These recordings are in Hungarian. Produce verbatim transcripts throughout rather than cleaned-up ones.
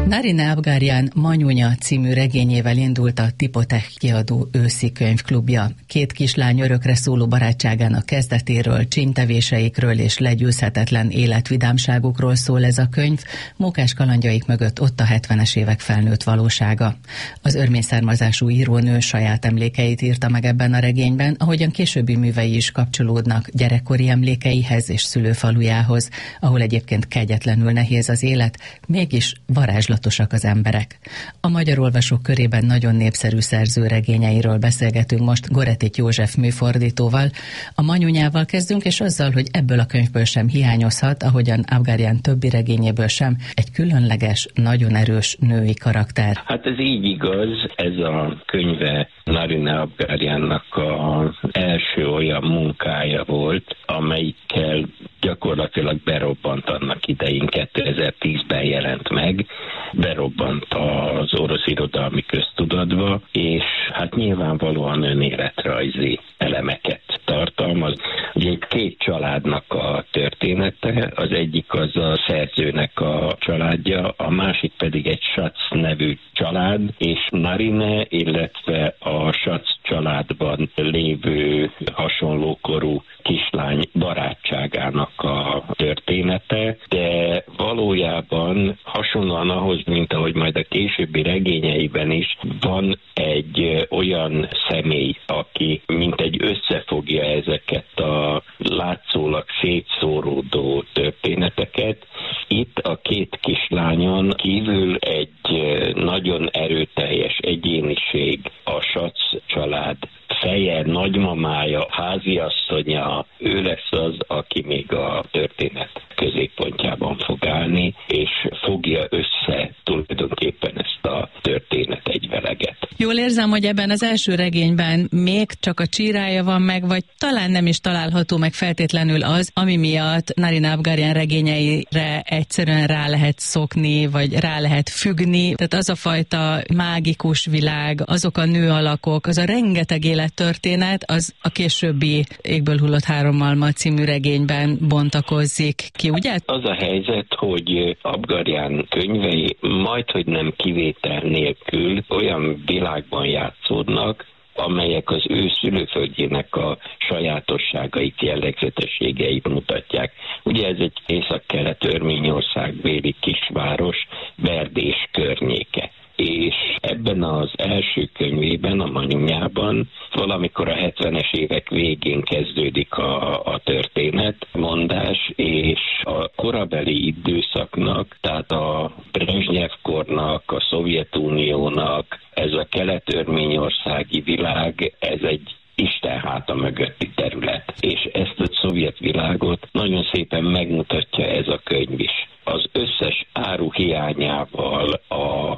Narine Abgaryan Manyunya című regényével indult a Tipotech kiadó őszi könyvklubja. Két kislány örökre szóló barátságának kezdetéről, csínytevéseikről és legyőzhetetlen életvidámságukról szól ez a könyv, mókás kalandjaik mögött ott a hetvenes évek felnőtt valósága. Az örmény származású írónő saját emlékeit írta meg ebben a regényben, ahogyan későbbi művei is kapcsolódnak gyerekkori emlékeihez és szülőfalujához, ahol egyébként kegyetlenül nehéz az élet, mégis varázslatosak az emberek. A magyar olvasók körében nagyon népszerű szerző regényeiről beszélgetünk most Goretik József műfordítóval. A Manyunyával kezdünk, és azzal, hogy ebből a könyvből sem hiányozhat, ahogyan Abgaryan többi regényéből sem, egy különleges, nagyon erős női karakter. Hát ez így igaz, ez a könyve Narine Abgaryannak az első olyan munkája volt, amelyikkel gyakorlatilag berobbant annak idején, kétezer-tízben jelent meg, berobbant az orosz irodalmi köztudatba, és hát nyilvánvalóan önéletrajzi elemeket tartalmaz. Ugye két családnak a története, az egyik az a szerzőnek a családja, a másik pedig egy Sac nevű család, és Narine, illetve a Sac családban lévő hasonlókorú kislány barátságának a története, de valójában hasonlóan ahhoz, mint ahogy majd a későbbi regényeiben is, van egy olyan személy, aki mint egy összefogja ezeket a látszólag szétszóródó történeteket. Itt a két kislányon kívül egy nagyon erőteljes egyéniség, a Sac család feje, nagymamája, háziasszonya, ő lesz az, aki még a történet középpontjában fog állni, és fogja össze tulajdonképpen ezt a történet egyveleget. Jól érzem, hogy ebben az első regényben még csak a csírája van meg, vagy talán nem is található meg feltétlenül az, ami miatt Narine Abgaryan regényeire egyszerűen rá lehet szokni, vagy rá lehet függni. Tehát az a fajta mágikus világ, azok a nőalakok, az a rengeteg élettörténet, az a későbbi Égből hullott három malma című regényben bontakozzik ki, ugye? Az a helyzet, hogy Abgaryan könyvei majdhogy nem kivétel nélkül olyan világban játszódnak, amelyek az ő szülőföldjének a sajátosságait, jellegzetességeit mutatják. Ugye ez egy észak-kelet örményországbéli kisváros, Verdés környéke. És ebben az első könyvében, a Manyunyában valamikor a hetvenes évek végén kezdődik a, a történet, mondás, és a korabeli időszaknak, tehát a Brezsnyev-kornak, a Szovjetuniónak, ez a kelet-örményországi világ, ez egy Isten háta mögötti terület. És ezt a szovjet világot nagyon szépen megmutatja ez a könyv is. Az összes áru hiányával, a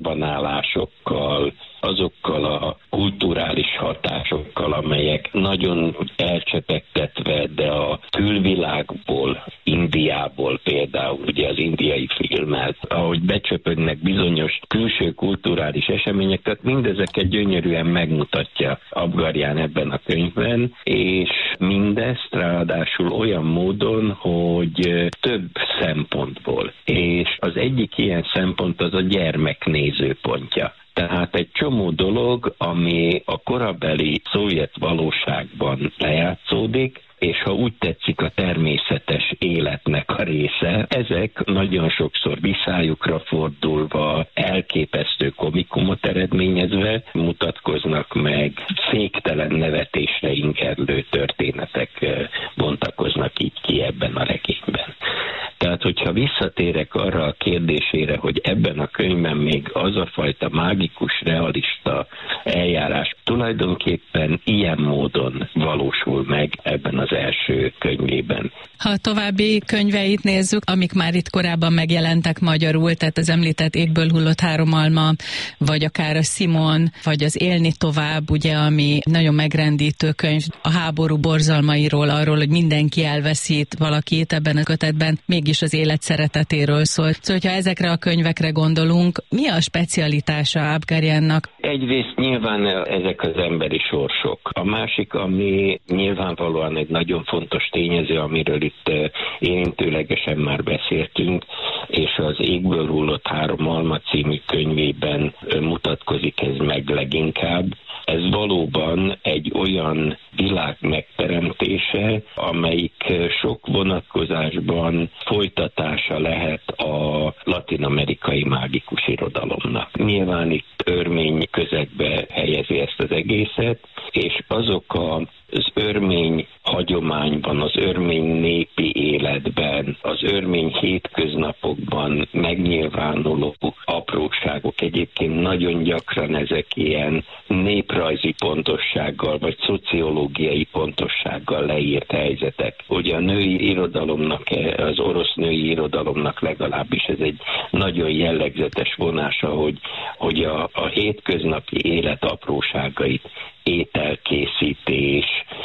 sorbanállásokkal, azokkal a kulturális hatásokkal, amelyek nagyon elcsepegtetve, de a külvilágból, Indiából például, ugye az indiai filmet, ahogy becsöpögnek bizonyos külső kulturális eseményeket, mindezeket gyönyörűen megmutatja Abgaryan ebben a könyvben, és mindezt ráadásul olyan módon, hogy több szempontból. És az egyik ilyen szempont az a gyermek nézőpontja. Tehát egy csomó dolog, ami a korabeli szovjet valóságban lejátszódik, és ha úgy tetszik a természetes életnek a része, ezek nagyon sokszor viszályukra fordulva, elképesztő komikumot eredményezve mutatkoznak meg, féktelen nevetésre ingerlő történetek bontakoznak így ki ebben a regényben. Tehát, hogyha visszatérek arra a kérdésére, hogy ebben a könyvben még az a fajta mágikus, realista eljárás tulajdonképpen ilyen módon valósul meg ebben az első könyvében. Ha a további könyveit nézzük, amik már itt korábban megjelentek magyarul, tehát az említett Égből hullott három alma, vagy akár a Simon, vagy az Élni tovább, ugye, ami nagyon megrendítő könyv a háború borzalmairól, arról, hogy mindenki elveszít valakit ebben a kötetben, mégis az élet szeretetéről szól. Szóval, hogyha ezekre a könyvekre gondolunk, mi a specialitása Abgaryannak? Egyrészt nyilván ezek az emberi sorsok. A másik, ami nyilvánvalóan egy nagyon fontos tényező, amiről itt itt érintőlegesen már beszéltünk, és az Égből hullott három alma című könyvében mutatkozik ez meg leginkább. Ez valóban egy olyan világ megteremtése, amelyik sok vonatkozásban folytatása lehet a latin-amerikai mágikus irodalomnak. Nyilván itt örmény közegbe helyezi ezt az egészet, és azok a az örmény hagyományban, az örmény népi életben, az örmény hétköznapokban megnyilvánuló apróságok. Egyébként nagyon gyakran ezek ilyen néprajzi pontossággal, vagy szociológiai pontossággal leírt helyzetek. Ugye a női irodalomnak, az orosz női irodalomnak legalábbis ez egy nagyon jellegzetes vonása, hogy, hogy a, a hétköznapi élet apróságait, ételkészítés,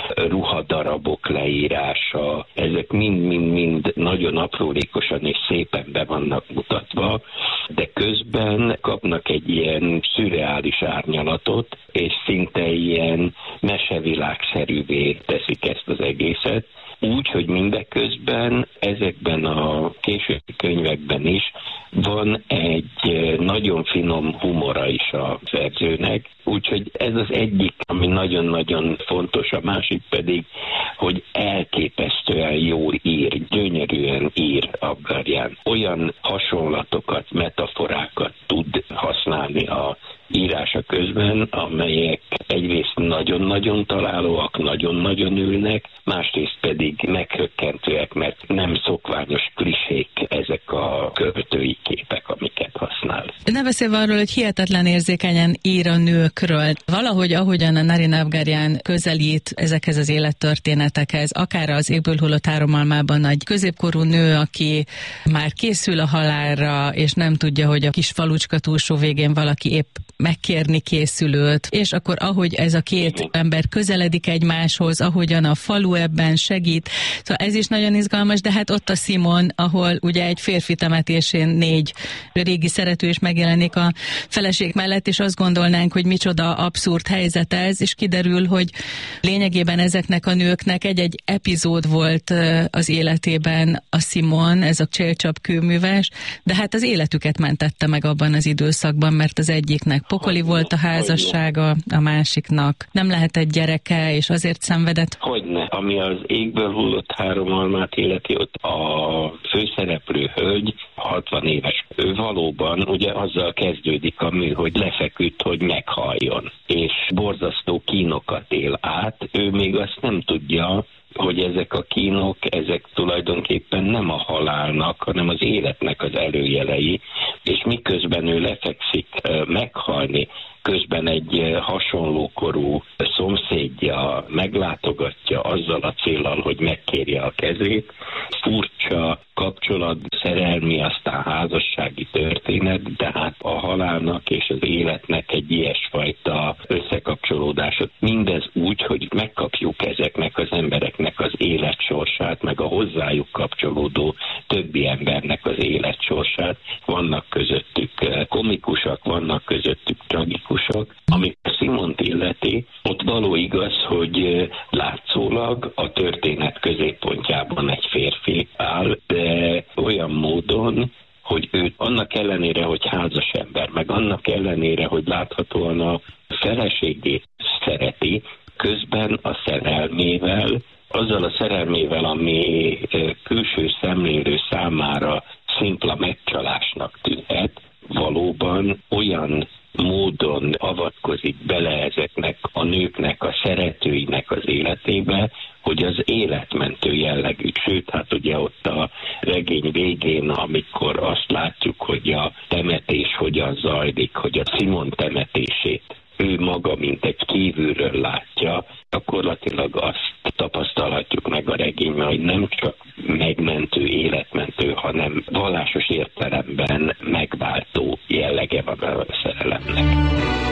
ruhadarabok leírása, ezek mind-mind-mind nagyon aprólékosan és szépen be vannak mutatva, de közben kapnak egy ilyen szürreális árnyalatot, és szinte ilyen mesevilágszerűvé teszik ezt az egészet. Úgy, hogy mindeközben ezekben a későbbi könyvekben is van egy nagyon finom humora is a szerzőnek, úgyhogy ez az egyik, ami nagyon-nagyon fontos, a másik pedig, hogy elképesztően jól ír, gyönyörűen ír Abgarján. Olyan hasonlatokat, metaforákat tud használni a írása közben, amelyek egyrészt nagyon-nagyon találóak, nagyon-nagyon ülnek, másrészt pedig meghökkentőek, mert nem szokványos klisék ezek a költői képek, amiket használ. Ne beszélve arról, hogy hihetetlen érzékenyen ír a nőkről. Valahogy, ahogyan a Naren Abgarján közelít ezekhez az élettörténetekhez, akár az Égből hullott három almában egy középkorú nő, aki már készül a halálra, és nem tudja, hogy a kis falucska túlsó végén valaki épp megkérni készülőt, és akkor ahogy ez a két ember közeledik egymáshoz, ahogyan a falu ebben segít, szóval ez is nagyon izgalmas, de hát ott a Simon, ahol ugye egy férfi temetésén négy régi szerető is megjelenik a feleség mellett, és azt gondolnánk, hogy micsoda abszurd helyzet ez, és kiderül, hogy lényegében ezeknek a nőknek egy-egy epizód volt az életében a Simon, ez a csélcsap kőműves, de hát az életüket mentette meg abban az időszakban, mert az egyiknek pokoli hogyne, volt a házassága, hogyne. A másiknak nem lehetett gyereke, és azért szenvedett. Hogyne. Ami az Égből hullott három almát illeti, ott a főszereplő hölgy, hatvan éves. Ő valóban ugye azzal kezdődik a mű, hogy lefeküdt, hogy meghalljon, és borzasztó kínokat él át. Ő még azt nem tudja, hogy ezek a kínok, ezek tulajdonképpen nem a halálnak, hanem az életnek az előjelei, és miközben ő lefekszik meghalni, közben egy hasonlókorú szomszédja meglátogatja azzal a céllal, hogy megkérje a kezét. Furcsa kapcsolat, szerelmi, aztán házassági történet, de hát a halálnak és az életnek egy ilyesfajta összekapcsolódásot. Mindez úgy, hogy megkapjuk ezeknek az embereknek az életsorsát, meg a hozzájuk kapcsolódó többi embernek az életsorsát. Vannak közöttük komikusak, vannak közöttük tragikusok. Ami a Simont illeti, ott való igaz, hogy látszólag a történet középpontjában egy férfi áll, de olyan módon, hogy ő annak ellenére, hogy házas ember, meg annak ellenére, hogy láthatóan a feleségét szereti, közben a szerelmével, azzal a szerelmével, ami külső szemlélő számára szimpla megcsalásnak tűnhet, valóban olyan módon avatkozik bele ezeknek a nőknek, a szeretőinek az életébe, hogy az életmentő jellegű. Sőt, hát ugye ott a regény végén, amikor azt látjuk, hogy a temetés hogyan zajlik, hogy a Simon temetését ő maga, mint egy kívülről látja, gyakorlatilag azt tapasztalhatjuk meg a regényben, hogy nem csak megmentő, életmentő, hanem vallásos értelemben megváltó jellege van a szerelemnek.